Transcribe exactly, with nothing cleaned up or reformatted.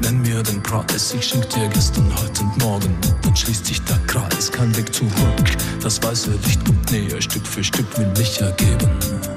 nenn mir den Preis. Ich schenk dir gestern, heute und morgen. Dann schließt sich der Kreis, kein Weg zurück. Das weiße Licht kommt näher, Stück für Stück will mich ergeben.